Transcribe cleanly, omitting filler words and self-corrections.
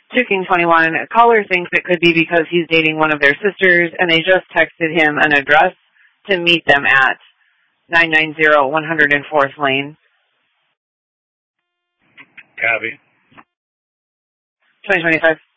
2King21, caller thinks it could be because he's dating one of their sisters, and they just texted him an address to meet them at 990 104th Lane. Copy. 2025.